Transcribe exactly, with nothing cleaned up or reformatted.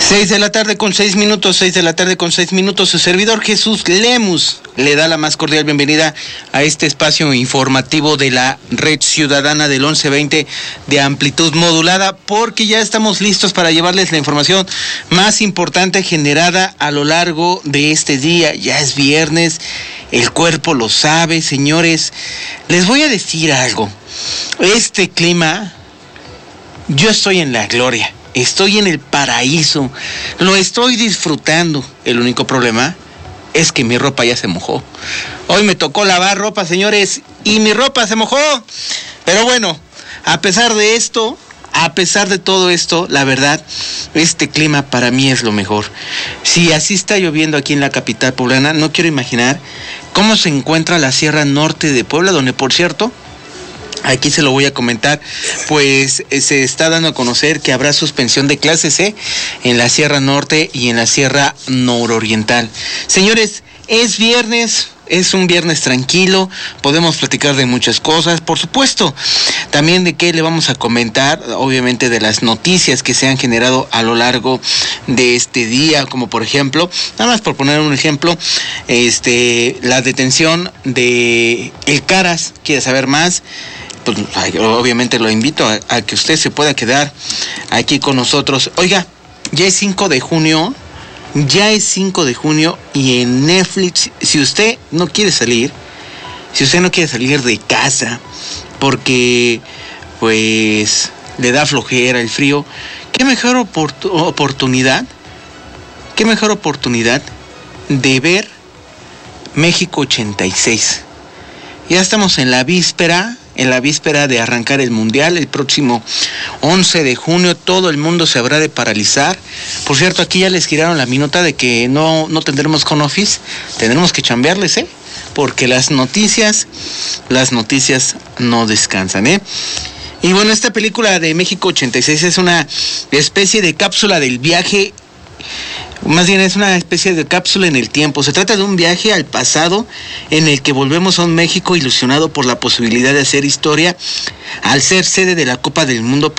Seis de la tarde con seis minutos, seis de la tarde con seis minutos. Su servidor Jesús Lemus le da la más cordial bienvenida a este espacio informativo de la Red Ciudadana del once veinte de amplitud modulada, porque ya estamos listos para llevarles la información más importante generada a lo largo de este día. Ya es viernes, el cuerpo lo sabe, señores. Les voy a decir algo. Este clima, yo estoy en la gloria. Estoy en el paraíso, lo estoy disfrutando. El único problema es que mi ropa ya se mojó. Hoy me tocó lavar ropa, señores, y mi ropa se mojó. Pero bueno, a pesar de esto, a pesar de todo esto, la verdad, este clima para mí es lo mejor. Si así está lloviendo aquí en la capital poblana, no quiero imaginar cómo se encuentra la Sierra Norte de Puebla, donde, por cierto, aquí se lo voy a comentar, pues eh, se está dando a conocer que habrá suspensión de clases ¿eh? en la Sierra Norte y en la Sierra Nororiental. Señores, es viernes, es un viernes tranquilo, podemos platicar de muchas cosas, por supuesto, también de qué le vamos a comentar, obviamente de las noticias que se han generado a lo largo de este día, como por ejemplo, nada más por poner un ejemplo, este, la detención de El Caras. ¿Quiere saber más? Pues obviamente lo invito a, a que usted se pueda quedar aquí con nosotros. Oiga, ya es cinco de junio, ya es cinco de junio y en Netflix, si usted no quiere salir, si usted no quiere salir de casa porque pues le da flojera el frío, qué mejor oport- oportunidad, qué mejor oportunidad de ver México ochenta y seis. Ya estamos en la víspera, en la víspera de arrancar el Mundial, el próximo once de junio, todo el mundo se habrá de paralizar. Por cierto, aquí ya les giraron la minuta de que no, no tendremos home office, tendremos que chambearles, ¿eh? Porque las noticias, las noticias no descansan, ¿eh? Y bueno, esta película de México ochenta y seis es una especie de cápsula del viaje. Más bien es una especie de cápsula en el tiempo. Se trata de un viaje al pasado en el que volvemos a un México ilusionado por la posibilidad de hacer historia al ser sede de la Copa del Mundo